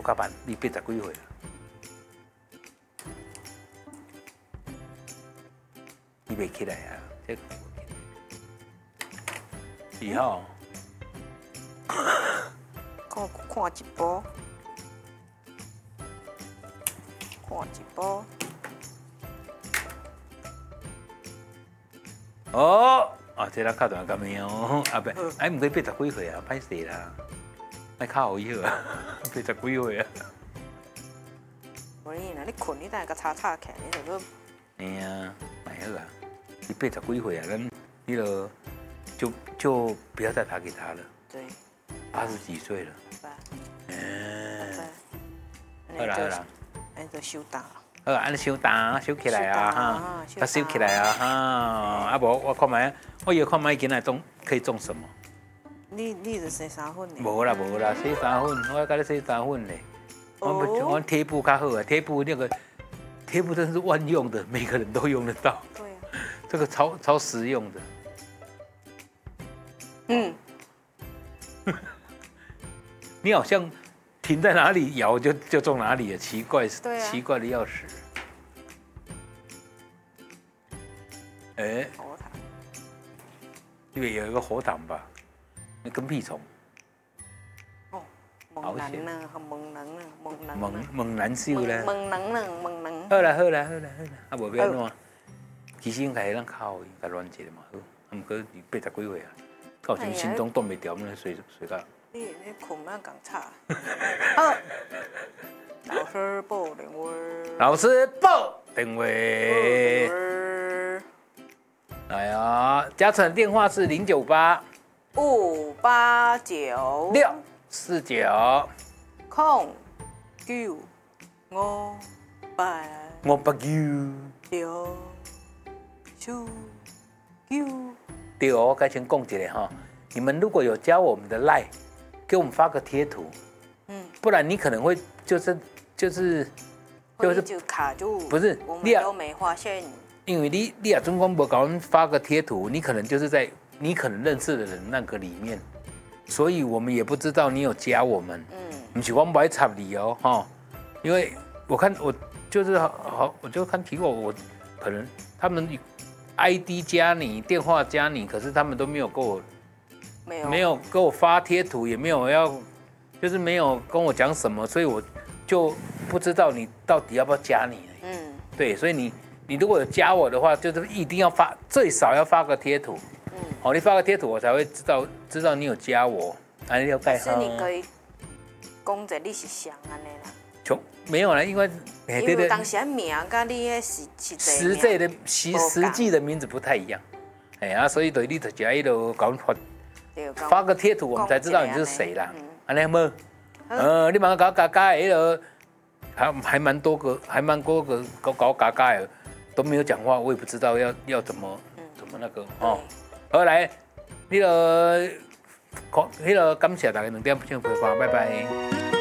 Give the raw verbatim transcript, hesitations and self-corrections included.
较慢，你八十几岁啊？你袂起来啊？这以后看看一波，看一波。 哦，啊，这人较大咁样哦，啊不，哎，唔过八十几岁啊，歹势啦，哎，较好以后啊，八十几岁啊。 无你若你困，你等下甲叉叉起来，你就要。 哎呀，蛮好啊，你八十几岁啊，咱你就就就不要再打给他了。 对。 八十几岁了。 嗯。 好啦好啦， 哎，就收档。 好，安尼收档收起来啊哈，把收起来啊哈，啊无我看卖，我要看卖今仔种可以种什么？ 你你是洗衫粉的？ 无啦无啦，洗衫粉，我要甲你洗衫粉嘞。我我贴布较好啊，贴布那个贴布真是万用的，每个人都用得到。 对啊。 这个超超实用的。 嗯。 你好像停在哪里摇就就中哪里了，奇怪， 对啊， 奇怪的要死。哎、欸， 火糖， 因为有一个火糖吧，那跟屁虫。 哦，猛男呢，猛男呢，猛男。 猛猛男秀咧。 猛男呢，猛男。 好啦好啦好啦好啦，啊无要安怎？其实应该咱靠甲乱一下嘛好，啊毋过八十几岁啊，到时心中断袂掉，那睡睡到。 你你困慢讲差。好，老师报电话。 老师报电话。来啊，嘉诚的电话是零九八五八九六四九空九五八五八九六九九。 对哦，该先讲一下哈，你们如果有加我们的 line， 给我们发个贴图，嗯，不然你可能会就是就是就是就卡住， 不是， 我们都没发现。 因为你你啊，中光博搞我们发个贴图，你可能就是在你可能认识的人那个里面，所以我们也不知道你有加我们，嗯，不是我们不会插你哦，哈，因为我看我就是好，我就看提过我可能他们 I D 加你，电话加你，可是他们都没有给我没有没有给我发贴图，也没有要就是没有跟我讲什么，所以我就不知道你到底要不要加你，嗯，对，所以你。你如果有加我的话，就是一定要发，最少要发个贴图。嗯，好，你发个贴图，我才会知道知道你有加我。啊，你要盖好。 是你可以讲者你是谁安尼啦？ 就没有啦，因为因为当时的名跟你的实实际的实实际的名字不太一样。哎呀，所以对你就加一路搞发发个贴图，我们才知道你是谁啦。安尼么？呃，你忙搞加加迄个，还还蛮多个，还蛮多个搞搞加加的。都没有讲话，我也不知道要要怎么、嗯、怎么那个哦。好来，那个，那个感谢大家两点钟陪伴，拜拜。